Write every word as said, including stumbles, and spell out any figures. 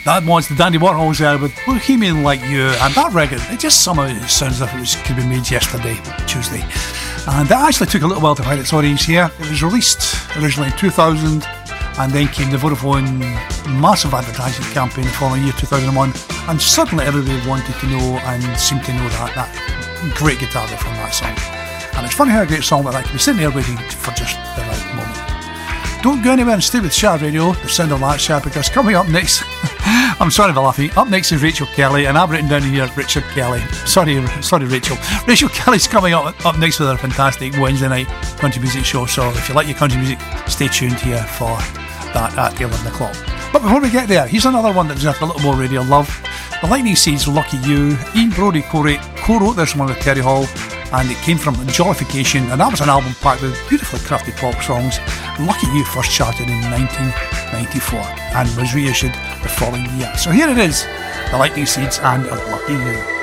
That was the Dandy Warhols there with Bohemian Like You, and that record, it just somehow sounds as if it was, could be made yesterday, Tuesday. And it actually took a little while to find its audience here. It was released originally in two thousand, and then came the Vodafone massive advertising campaign the following year, two thousand one, and suddenly everybody wanted to know and seemed to know that, that great guitar riff from that song. And it's funny how a great song like that can be sitting there waiting for just the right moment. Don't go anywhere and stay with Shard Radio, the sound of that Shard, because coming up next, I'm sorry for laughing, up next is Rachel Kelly, and I've written down here Richard Kelly. Sorry, sorry Rachel. Rachel Kelly's coming up up next with her fantastic Wednesday night country music show, so if you like your country music, stay tuned here for that at eleven o'clock. But before we get there, here's another one that deserves a little more radio love. The Lightning Seeds, Lucky You. Ian Brody co-wrote this one with Terry Hall, and it came from Jollification, and that was an album packed with beautifully crafted pop songs. Lucky You first charted in nineteen ninety-four and was reissued the following year. So here it is, The Lightning Seeds and Lucky You.